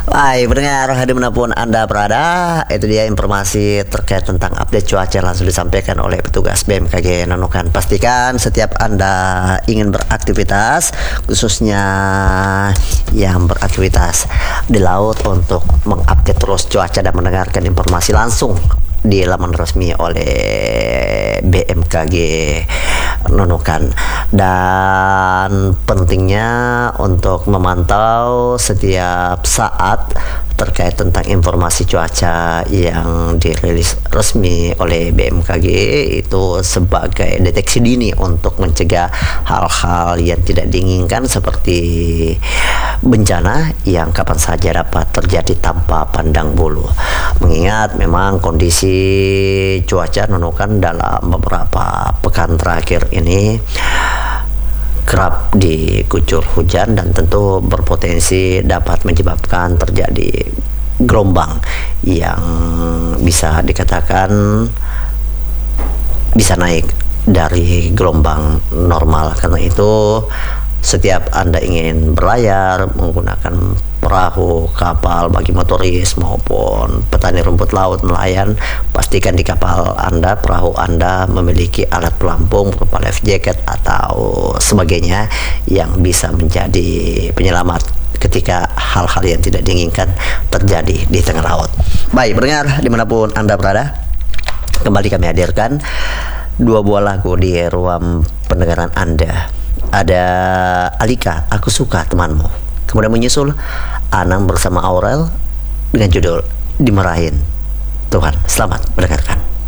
Hai pendengar, dimanapun Anda berada, itu dia informasi terkait tentang update cuaca langsung disampaikan oleh petugas BMKG Nunukan. Pastikan setiap Anda ingin beraktivitas, khususnya yang beraktivitas di laut, untuk mengupdate terus cuaca dan mendengarkan informasi langsung di laman resmi oleh BMKG Nunukan. Dan pentingnya untuk memantau setiap saat terkait tentang informasi cuaca yang dirilis resmi oleh BMKG itu sebagai deteksi dini untuk mencegah hal-hal yang tidak diinginkan seperti bencana yang kapan saja dapat terjadi tanpa pandang bulu. Mengingat memang kondisi cuaca Nunukan dalam beberapa pekan terakhir ini kerap diguyur hujan dan tentu berpotensi dapat menyebabkan terjadi gelombang yang bisa dikatakan bisa naik dari gelombang normal. Karena itu setiap Anda ingin berlayar menggunakan perahu, kapal bagi motoris maupun petani rumput laut, nelayan, pastikan di kapal Anda, perahu Anda memiliki alat pelampung berupa life jacket atau sebagainya yang bisa menjadi penyelamat ketika hal-hal yang tidak diinginkan terjadi di tengah laut. Baik pendengar, dimanapun Anda berada, kembali kami hadirkan dua buah lagu di ruang pendengaran Anda. Ada Alika, Aku Suka Temanmu. Kemudian menyusul Anang bersama Aurel dengan judul Dimarahin Tuhan. Selamat mendengarkan.